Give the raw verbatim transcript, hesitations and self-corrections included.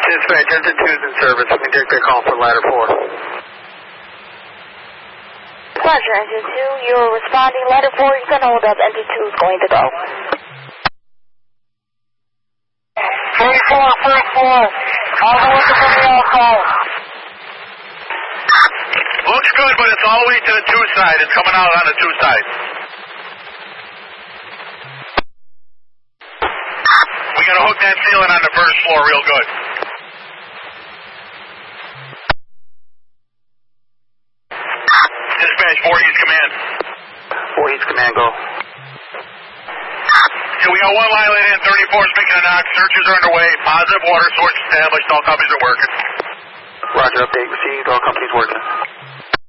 Dispatch, engine two is in service. We can take a call for ladder four. Roger, engine two, you're responding. Ladder four, you can hold up. Engine two is going to go. forty-four, forty-four. How's it looking from the outside? Looks good, but it's all the way to the two side. It's coming out on the two side. We gotta hook that ceiling on the first floor real good. Dispatch, four East command. four East command, go. So we got one line laid in, thirty-four is making a knock. Searches are underway. Positive water source established. All companies are working. Roger, update received. All companies working.